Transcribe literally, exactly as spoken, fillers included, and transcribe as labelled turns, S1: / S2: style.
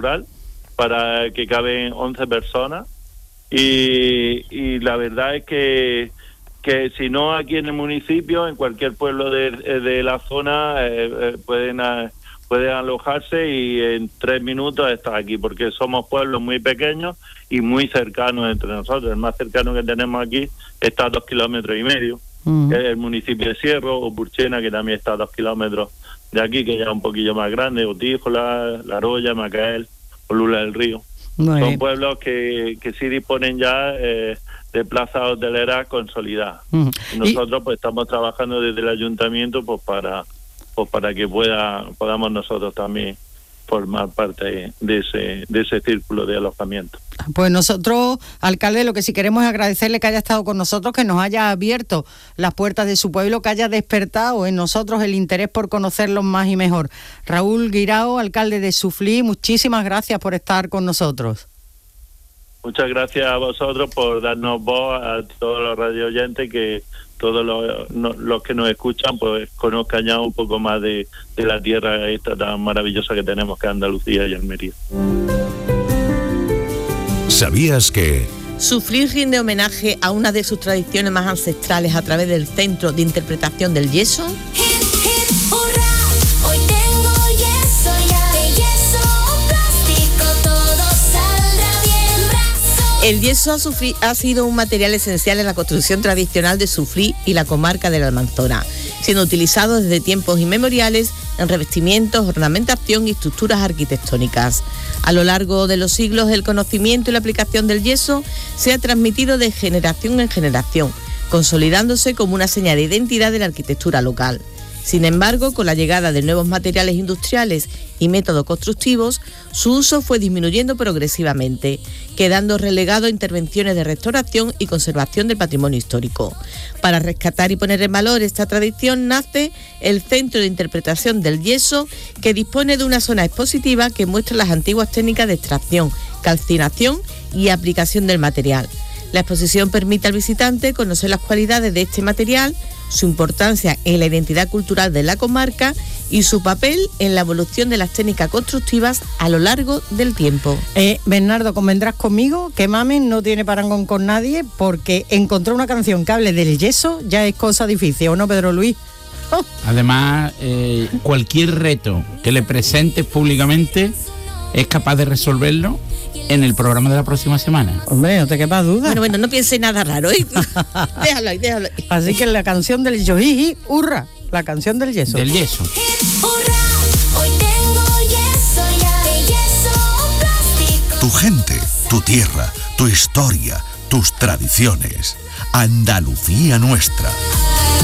S1: rural para que caben once personas y, y la verdad es que que si no aquí en el municipio, en cualquier pueblo de, de la zona eh, eh, pueden a, pueden alojarse y en tres minutos estás aquí, porque somos pueblos muy pequeños y muy cercanos entre nosotros. El más cercano que tenemos aquí está a dos kilómetros y medio, uh-huh. que es el municipio de Cierro, o Purchena, que también está a dos kilómetros de aquí, que ya es un poquillo más grande, Otíjola, La Roya, Macael, Olula del Río. Muy Son bien. Pueblos que, que sí disponen ya eh, de plazas hoteleras consolidadas. Uh-huh. Y nosotros pues estamos trabajando desde el ayuntamiento pues para pues para que pueda podamos nosotros también formar parte de ese de ese círculo de alojamiento.
S2: Pues nosotros, alcalde, lo que sí queremos es agradecerle que haya estado con nosotros, que nos haya abierto las puertas de su pueblo, que haya despertado en nosotros el interés por conocerlos más y mejor. Raúl Guirao, alcalde de Suflí, muchísimas gracias por estar con nosotros.
S1: Muchas gracias a vosotros por darnos voz a todos los radio oyentes, que todos los, no, los que nos escuchan pues conozcan ya un poco más de, de la tierra esta tan maravillosa que tenemos, que es Andalucía y Almería.
S3: ¿Sabías que...?
S4: Suflí rinde homenaje a una de sus tradiciones más ancestrales a través del Centro de Interpretación del Yeso? El yeso ha, sufri- ha sido un material esencial en la construcción tradicional de Suflí y la comarca de la Almanzora, siendo utilizado desde tiempos inmemoriales en revestimientos, ornamentación y estructuras arquitectónicas. A lo largo de los siglos, el conocimiento y la aplicación del yeso se ha transmitido de generación en generación, consolidándose como una señal de identidad de la arquitectura local. Sin embargo, con la llegada de nuevos materiales industriales y métodos constructivos, su uso fue disminuyendo progresivamente, quedando relegado a intervenciones de restauración y conservación del patrimonio histórico. Para rescatar y poner en valor esta tradición nace el Centro de Interpretación del Yeso, que dispone de una zona expositiva que muestra las antiguas técnicas de extracción, calcinación y aplicación del material. La exposición permite al visitante conocer las cualidades de este material, su importancia en la identidad cultural de la comarca y su papel en la evolución de las técnicas constructivas a lo largo del tiempo.
S2: Eh, Bernardo, convendrás conmigo que Mamen no tiene parangón con nadie, porque encontrar una canción que hable del yeso ya es cosa difícil, ¿o no, Pedro Luis?
S5: Oh. Además, eh, cualquier reto que le presentes públicamente es capaz de resolverlo en el programa de la próxima semana.
S2: Hombre, no te quepa duda.
S4: Bueno, bueno, no piense nada raro, ¿eh? déjalo ahí, déjalo ahí.
S2: Así que la canción del yoji, hurra, la canción del yeso.
S5: Del yeso.
S3: Tu gente, tu tierra, tu historia, tus tradiciones. Andalucía nuestra.